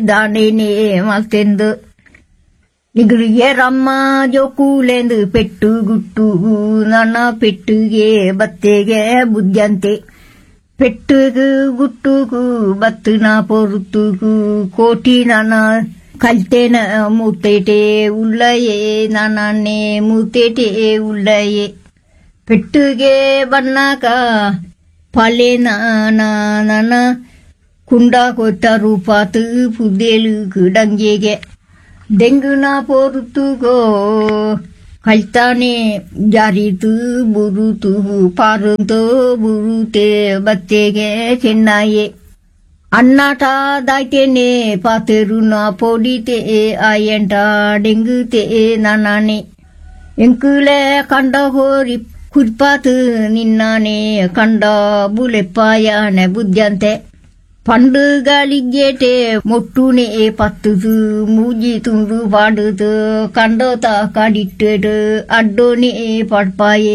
ದಾನೇನೆ ಮಲ್ತೆಂದು ನಿಗರಿಗೆ ರಮ್ಮ ಜೋಕೂಲೆಂದು ಪೆಟ್ಟು ಗುಟ್ಟು ನನ್ನ ಪೆಟ್ಟಿಗೆ ಬತ್ತೆಗೆ ಬುದ್ಧಂತೆ ಪೆಟ್ಟುಗು ಗುಟ್ಟುಗು ಬತ್ತುನ ಪೊರುತ್ತುಗು ಕೋಟಿ ನನ್ನ ಕಲ್ತೆನ ಮೂತೇಟೆ ಉಳ್ಳಯೇ ನಾನೇ ಮೂತೇಟೆ ಉಳ್ಳಯೇ ಪೆಟ್ಟುಗೆ ಬಣ್ಣಕ ಪಾಲೆ ನಾನ ಕುಂಡ ಕೊಟ್ಟ ರೂಪಾತು ಪುದ್ದೇಲು ಡಂಗೆಗೆ ಡೆಂಗುನ ಪೋರುತ್ತುಗೋ ಕಲ್ತಾನೆ ಜಾರಿತು ಬುರುತು ಪಾರುಂತೋ ಬುರುತೆ ಬತ್ತೆಗೆ ಚೆನ್ನಯೇ ಅನ್ನಾಟ ದಾಯ್ತೇನೆ ಪಾತೆರುನ ಪೋಡಿತೆ ಆಯಂಟ ಡೆಂಗುತೆ ನಾನೇ ಎಂಕುಲೆ ಕಂಡ ಹೋರಿ ಕುರ್ಪಾತು ನಿನ್ನಾನೆ ಕಂಡ ಬುಲೆಪ್ಪಾಯನೆ ಬುದ್ಧಂತೆ ಪಂಡುಗಳಿಗೆಟೆ ಮೊಟ್ಟುನೆ ಪತ್ತುದು ಮೂಜಿ ತುಂಡು ಪಾಡುದು ಕಂಡೋತ ಕಾಡಿಟ್ಟೆಡು ಅಡ್ಡೋನೆ ಪಡ್ಪಾಯೇ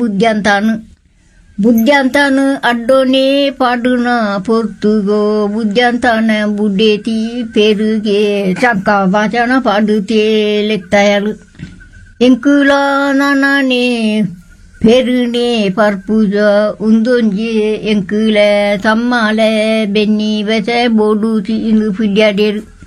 ಬುದ್ಧಂತಾನು ಅಡ್ಡೋನೆ ಪಾಡುನ ಪೊರ್ತುಗೋ ಬುದ್ಧಂತಾನ ಬುಡ್ಡೇತಿ ಪೆರುಗೆ ಚಂಕ ವಾಚನ ಪಾಡುತ್ತೆ ಲೆಕ್ತಾಯಲು ಎಂಕುಲ ನಾನೇ ಪೆರುನೆ ಪರ್ಪುಜ ಉಂದೊಂಜಿ ಎಂಕುಲೆ ತಮ್ಮಲೆ ಬೆನ್ನಿ ಬೆಸೆ ಬೋಡು ಇಂದು ಫಿಡ್ಯಾಡೇರು